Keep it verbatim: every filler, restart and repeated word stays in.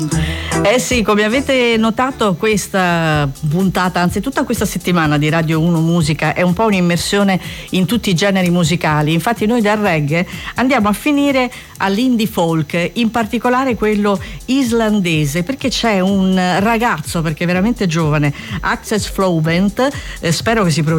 Eh sì, come avete notato, questa puntata, anzi tutta questa settimana di Radio uno Musica è un po' un'immersione in tutti i generi musicali. Infatti noi dal reggae andiamo a finire all'indie folk, in particolare quello islandese, perché c'è un ragazzo, perché è veramente giovane, Axel Flovent, eh, spero che si pronunci